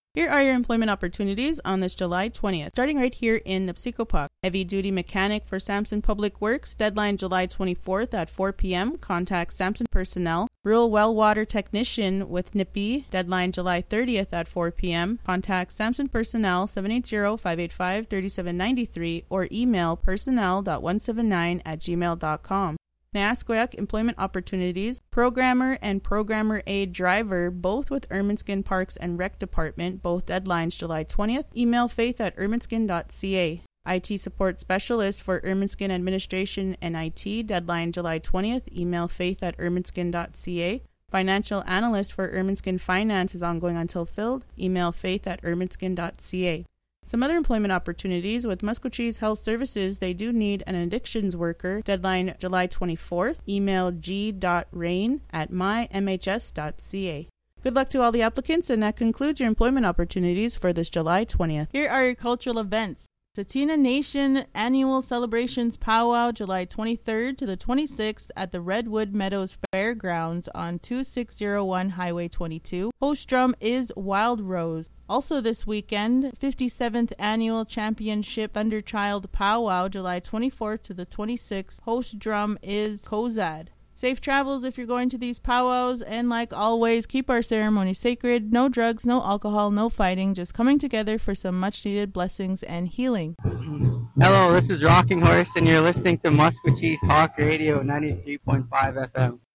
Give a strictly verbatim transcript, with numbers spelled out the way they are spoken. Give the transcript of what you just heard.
Here are your employment opportunities on this July twentieth. Starting right here in Nipsikopak. Heavy-duty mechanic for Samson Public Works. Deadline July twenty-fourth at four p.m. Contact Samson personnel. Rural well water technician with N I P I. Deadline July thirtieth at four p.m. Contact Samson personnel seven eight zero, five eight five, three seven nine three or email personnel dot one seven nine at gmail dot com. Naasqueyak employment opportunities, programmer and programmer aid driver, both with Ermineskin Parks and Rec Department, both deadlines July twentieth. Email faith at ermineskin dot c a. I T support specialist for Ermineskin Administration and I T, deadline July twentieth. Email faith at ermineskin dot c a. Financial analyst for Ermineskin Finance is ongoing until filled. Email faith at ermineskin dot c a. Some other employment opportunities with Musquechee's Health Services, they do need an addictions worker. Deadline July twenty-fourth. Email g dot rain at my m h s dot c a. Good luck to all the applicants, and that concludes your employment opportunities for this July twentieth. Here are your cultural events. Tsuut'ina Nation Annual Celebrations Powwow, July twenty-third to the twenty-sixth at the Redwood Meadows Fairgrounds on two six zero one Highway twenty-two. Host drum is Wild Rose. Also this weekend, fifty-seventh Annual Championship Thunderchild Powwow, July twenty-fourth to the twenty-sixth. Host drum is Kozad. Safe travels if you're going to these powwows, and like always, keep our ceremony sacred. No drugs, no alcohol, no fighting, just coming together for some much-needed blessings and healing. Hello, this is Rocking Horse, and you're listening to Musquechee's Hawk Radio ninety-three point five F M.